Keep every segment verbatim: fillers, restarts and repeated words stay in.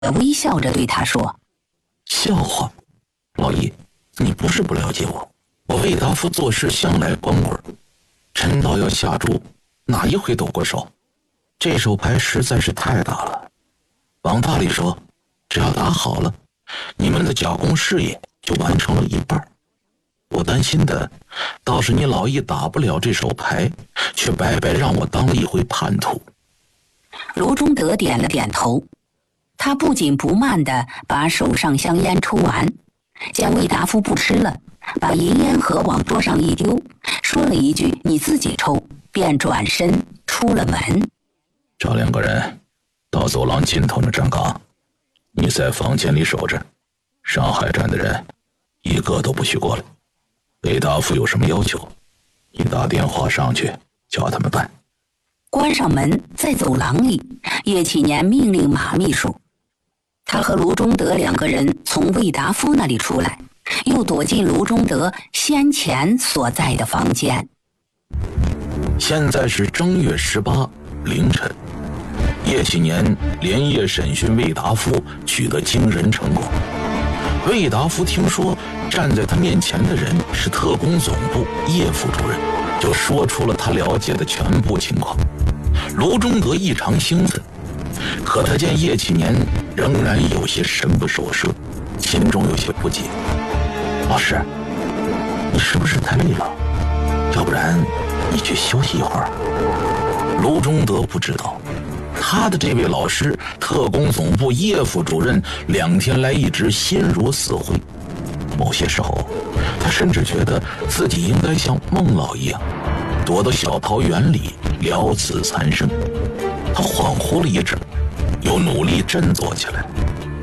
微笑着对他说： 笑话，老易，你不是不了解我，我魏达夫做事向来光棍，真到要下注，哪一回抖过手？这手牌实在是太大了，往大里说，只要打好了，你们的剿共事业就完成了一半。我担心的倒是你老易打不了这手牌，却白白让我当了一回叛徒。 卢中德点了点头，他不紧不慢地把手上香烟抽完，见魏达夫不吃了，把银烟盒往桌上一丢，说了一句你自己抽，便转身出了门。 找两个人到走廊尽头的站岗，你在房间里守着，上海站的人一个都不许过来。魏达夫有什么要求，你打电话上去叫他们办。 关上门，在走廊里，叶启年命令马秘书。他和卢中德两个人从魏达夫那里出来，又躲进卢中德先前所在的房间。 现在是正月十八凌晨，叶启年连夜审讯魏达夫，取得惊人成果。魏达夫听说站在他面前的人是特工总部叶副主任，就说出了他了解的全部情况。卢中德异常兴奋，可他见叶启年仍然有些神不守舍，心中有些不解。老师，你是不是太累了？要不然你去休息一会儿。卢中德不知道，他的这位老师特工总部叶副主任两天来一直心如死灰，某些时候他甚至觉得自己应该像孟老一样躲到小桃园里了此残生。他恍惚了一阵，又努力振作起来。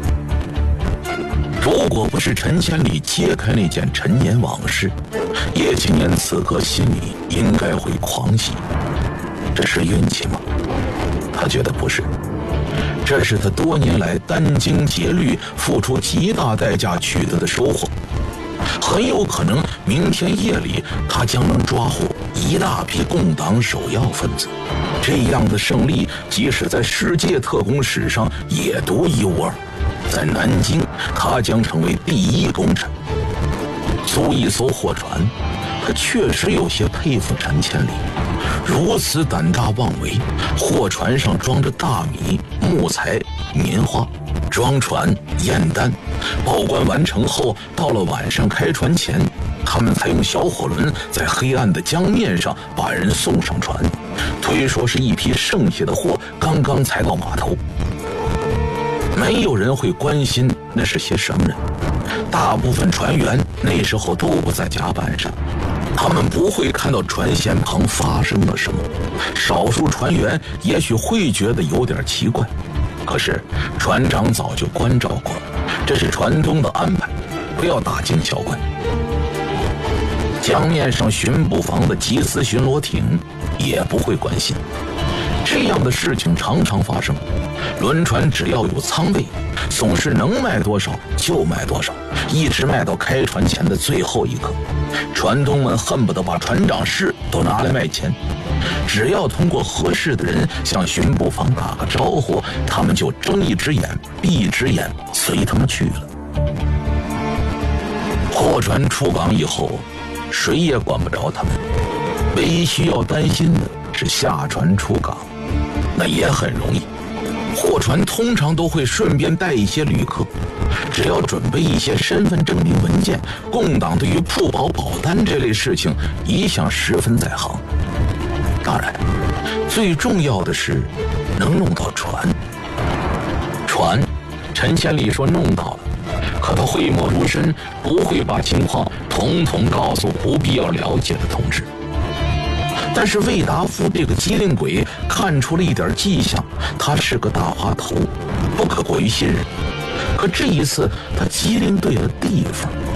如果不是陈千里揭开那件陈年往事，叶启年此刻心里应该会狂喜。这是运气吗？他觉得不是，这是他多年来殚精竭虑付出极大代价取得的收获。很有可能明天夜里他将能抓获一大批共党首要分子，这样的胜利即使在世界特工史上也独一无二。在南京他将成为第一功臣。租一艘货船，他确实有些佩服陈千里，如此胆大妄为。货船上装着大米、木材、棉花，装船验单，报关完成后，到了晚上开船前，他们才用小火轮在黑暗的江面上把人送上船，推说是一批剩下的货刚刚才到码头。没有人会关心那是些什么人，大部分船员那时候都不在甲板上，他们不会看到船舷旁发生了什么。少数船员也许会觉得有点奇怪，可是船长早就关照过了，这是船东的安排，不要大惊小怪。江面上巡捕房的缉私巡逻艇也不会关心，这样的事情常常发生。轮船只要有舱位，总是能卖多少就卖多少，一直卖到开船前的最后一刻。船东们恨不得把船长室都拿来卖钱，只要通过合适的人向巡捕房打个招呼，他们就睁一只眼闭一只眼，随他们去了。货船出港以后，谁也管不着他们，唯一需要担心的是下船出港，那也很容易。货船通常都会顺便带一些旅客，只要准备一些身份证明文件。共党对于铺保保单这类事情一向十分在行。当然，最重要的是能弄到船。船，陈千里说弄到了，可他讳莫如深，不会把情况统统告诉不必要了解的同志。但是魏达夫这个机灵鬼看出了一点迹象，他是个大滑头，不可过于信任。可这一次他机灵对了地方。